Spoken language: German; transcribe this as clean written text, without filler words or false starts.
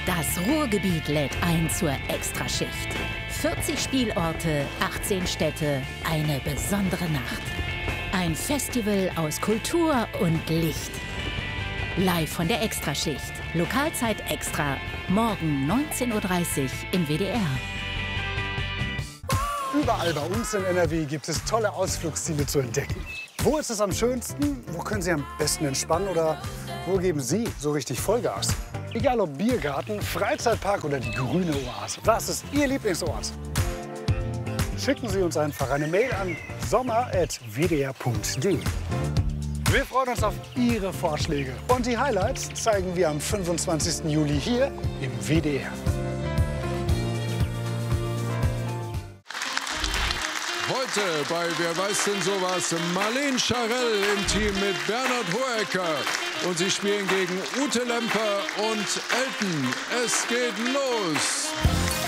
Das Ruhrgebiet lädt ein zur Extraschicht. 40 Spielorte, 18 Städte, eine besondere Nacht. Ein Festival aus Kultur und Licht. Live von der Extraschicht. Lokalzeit extra. Morgen 19:30 Uhr im WDR. Überall bei uns in NRW gibt es tolle Ausflugsziele zu entdecken. Wo ist es am schönsten? Wo können Sie am besten entspannen? Oder wo geben Sie so richtig Vollgas? Egal ob Biergarten, Freizeitpark oder die grüne Oase. Was ist Ihr Lieblingsort? Schicken Sie uns einfach eine Mail an sommer@wdr.de. Wir freuen uns auf Ihre Vorschläge. Und die Highlights zeigen wir am 25. Juli hier im WDR. Heute bei Wer weiß denn sowas? Marlene Scharell im Team mit Bernhard Hohecker. Und sie spielen gegen Ute Lemper und Elton. Es geht los!